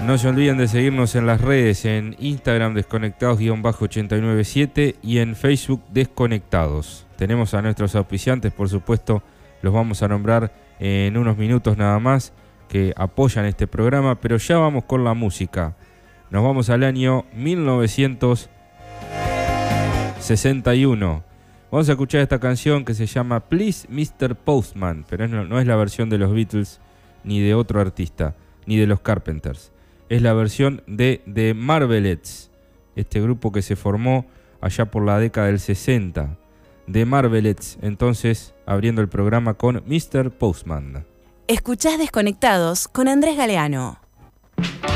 No se olviden de seguirnos en las redes, en Instagram desconectados-897 y en Facebook Desconectados. Tenemos a nuestros auspiciantes, por supuesto, los vamos a nombrar en unos minutos nada más, que apoyan este programa, pero ya vamos con la música. Nos vamos al año 1961. Vamos a escuchar esta canción que se llama Please Mr. Postman, pero no es la versión de los Beatles, ni de otro artista, ni de los Carpenters. Es la versión de The Marvelettes, este grupo que se formó allá por la década del 60. The Marvelettes, entonces, abriendo el programa con Mr. Postman. Escuchás Desconectados con Andrés Galeano.